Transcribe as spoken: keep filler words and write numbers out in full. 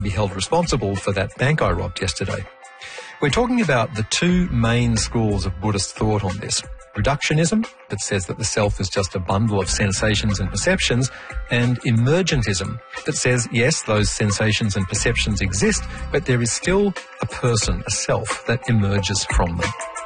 be held responsible for that bank I robbed yesterday. We're talking about the two main schools of Buddhist thought on this. Reductionism, that says that the self is just a bundle of sensations and perceptions, and emergentism, that says, yes, those sensations and perceptions exist, but there is still a person, a self, that emerges from them.